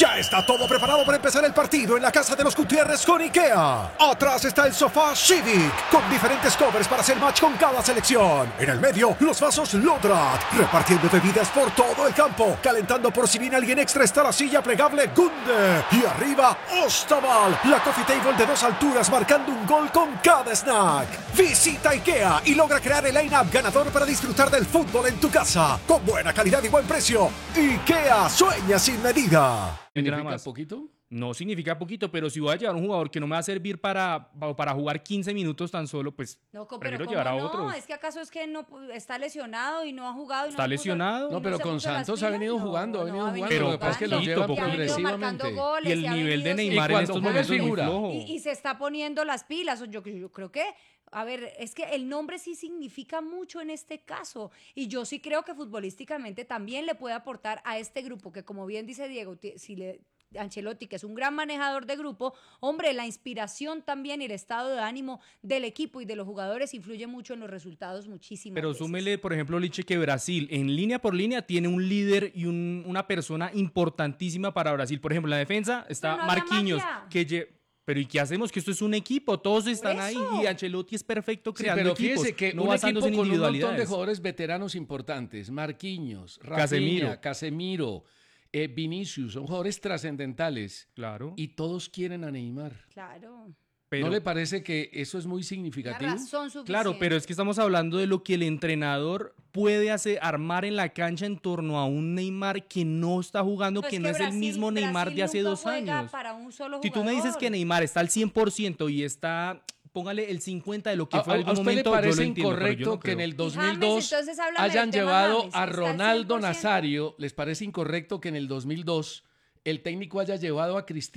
Ya está todo preparado para empezar el partido en la casa de los Gutiérrez con IKEA. Atrás está el sofá Civic, con diferentes covers para hacer match con cada selección. En el medio, los vasos Lodrat, repartiendo bebidas por todo el campo. Calentando por si viene alguien extra está la silla plegable Gunde. Y arriba, Ostaval, la coffee table de 2 alturas marcando un gol con cada snack. Visita IKEA y logra crear el line-up ganador para disfrutar del fútbol en tu casa. Con buena calidad y buen precio. IKEA, sueña sin medida. ¿Significa poquito? No significa poquito, pero si voy a llevar un jugador que no me va a servir para jugar 15 minutos tan solo, pues Loco, prefiero pero llevar a ¿cómo otros. no? ¿Es que acaso es que no está lesionado y no ha jugado? Y ¿Está lesionado? No, pero con Santos ha venido jugando, Pero Lo que pasa es que lo poquito, lleva poquito. progresivamente. Goles, Y el nivel de Neymar en estos momentos es muy figura. flojo. Y se está poniendo las pilas. Yo creo que, a ver, es que el nombre sí significa mucho en este caso. Y yo sí creo que futbolísticamente también le puede aportar a este grupo, que como bien dice Diego, Ancelotti, que es un gran manejador de grupo, hombre, la inspiración también y el estado de ánimo del equipo y de los jugadores influye mucho en los resultados muchísimo. Pero súmele, por ejemplo, Liche, que Brasil, en línea por línea, tiene un líder y una persona importantísima para Brasil. Por ejemplo, en la defensa está Pero no había Marquinhos, magia. Pero ¿y qué hacemos? Que esto es un equipo, todos están ahí eso. y Ancelotti es perfecto Sí, creando pero equipos, fíjese que no un equipo basándose en con un montón de individualidades. jugadores veteranos importantes, Marquinhos, Casemiro. Rafinha, Casemiro, Vinicius, son jugadores trascendentales. Claro. Y todos quieren a Neymar. Claro. Pero, ¿No le parece que eso es muy Una significativo? razón suficiente. claro, pero es que estamos hablando de lo que el entrenador puede armar en la cancha en torno a un Neymar que no está jugando, que no es el mismo Neymar de hace Brasil 2 nunca juega años. para un solo Si tú me dices jugador. que Neymar está al 100% y está, póngale el 50% de lo que fue ¿A en algún usted le momento, yo lo parece entiendo, pero yo incorrecto no que en creo. el Y James, 2002 entonces háblame hayan del tema llevado James, a ¿está al Ronaldo 100%? Nazario? ¿Les parece incorrecto que en el 2002 el técnico haya llevado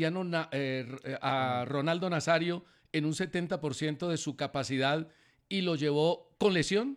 a Ronaldo Nazario en un 70% de su capacidad y lo llevó con lesión?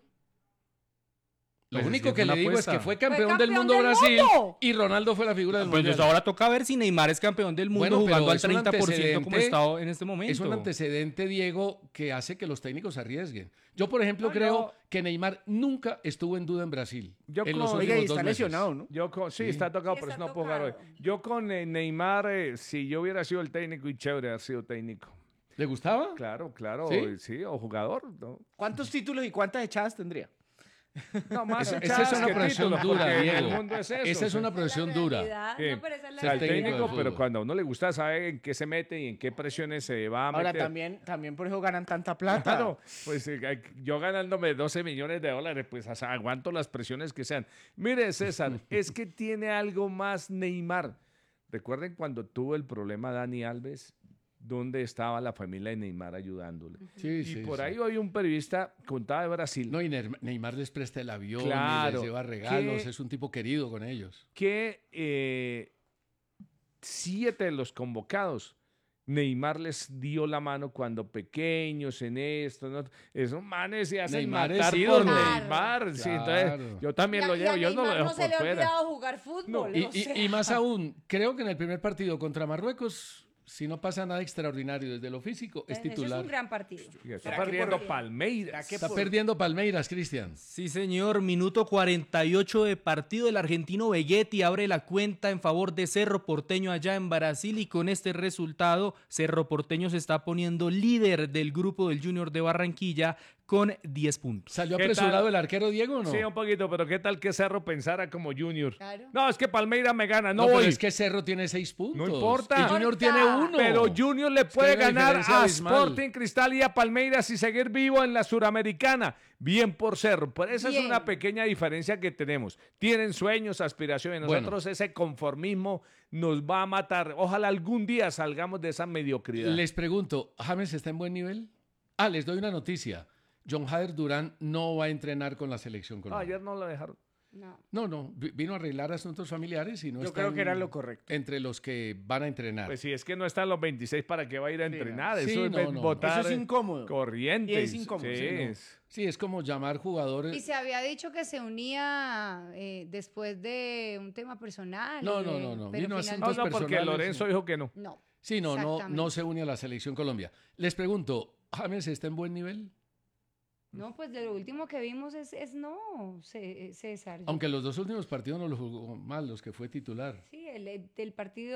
Lo Pues es único que que fue le una digo es que apuesta. fue campeón del campeón mundo del Brasil mundo. y Ronaldo fue la figura del Pues mundial. entonces ahora toca ver si Neymar es campeón del mundo Bueno, pero jugando al es un 30% como está en este momento. Es un antecedente, Diego, que hace que los técnicos se arriesguen. Yo, por ejemplo, creo que Neymar nunca estuvo en duda en Brasil. En los Oiga, y últimos está 2 meses. lesionado, ¿no? Sí, está tocado, Sí, por eso está no puedo jugar hoy. tocado. Yo con Neymar, si yo hubiera sido el técnico, y chévere haber sido técnico. ¿Le gustaba? Claro, ¿Sí? sí, o jugador. ¿no? ¿Cuántos títulos y cuántas echadas tendría? No, más Esa echadas es una que presión títulos, dura, porque Diego. El mundo es eso. Esa es una presión dura. realidad. Sí. No, pero esa es la Sí, el técnico de técnico, fútbol. pero cuando a uno le gusta, sabe en qué se mete y en qué presiones se va a Ahora meter. también por eso ganan tanta plata. Claro, pues yo ganándome 12 millones de dólares, pues aguanto las presiones que sean. Mire, César, es que tiene algo más Neymar. Recuerden cuando tuvo el problema Dani Alves, ¿dónde estaba la familia de Neymar ayudándole? Sí, Y sí, por sí. ahí hoy un periodista contaba de Brasil No, y Neymar les presta el avión, y Claro, les lleva regalos, que- es un tipo querido con ellos. que 7 de los convocados Neymar les dio la mano cuando pequeños en esto, ¿no? Esos manes se hacen Neymar es matar por ídolo. Neymar. Sí, entonces, Claro. yo también lo Y llevo, a yo no lo Neymar dejo no se por le ha fuera. olvidado jugar fútbol. o sea. Y más aún, creo que en el primer partido contra Marruecos, si no pasa nada extraordinario desde lo físico, es Eso es titular. un gran partido. Y está ¿Será que perdiendo por- Palmeiras. Está perdiendo Palmeiras, Cristian. Sí, señor. Minuto 48 de partido. El argentino Vegetti abre la cuenta en favor de Cerro Porteño allá en Brasil y con este resultado Cerro Porteño se está poniendo líder del grupo del Junior de Barranquilla con 10 puntos. ¿Salió ¿Qué apresurado tal? el arquero Diego o no? Sí, un poquito, pero ¿qué tal que Cerro pensara como Junior? Claro. No, es que Palmeiras me gana, no, No, pero voy. es que Cerro tiene 6 puntos. No importa. Y Junior No tiene importa. 1. Pero Junior le puede hay una ganar diferencia a abismal. Sporting Cristal y a Palmeiras y seguir vivo en la Suramericana. Bien por Cerro. Pero esa es Bien. una pequeña diferencia que tenemos. Tienen sueños, aspiraciones. Bueno. Nosotros ese conformismo nos va a matar. Ojalá algún día salgamos de esa mediocridad. Les pregunto, ¿James está en buen nivel? Les doy una noticia. John Jader Durán no va a entrenar con la selección No, colombiana. ayer no lo dejaron. No. No, vino a arreglar asuntos familiares y no Yo está creo que era lo correcto. entre los que van a entrenar. Pues si es que no están los 26, ¿para qué va a ir a entrenar? Sí, Eso es no, no. botar Eso es incómodo. corriente. Y es incómodo, Sí, sí, no. Sí, es como llamar jugadores. Y se había dicho que se unía después de un tema personal. No, y no, de- no, no. pero Vino finalmente- No, asuntos no, porque personales, Lorenzo no. dijo que no. No. Sí, no Exactamente. se une a la selección Colombia. Les pregunto, ¿James está en buen nivel? No, pues de lo último que vimos es no, César. Aunque los 2 últimos partidos no los jugó mal, los que fue titular. Sí, el partido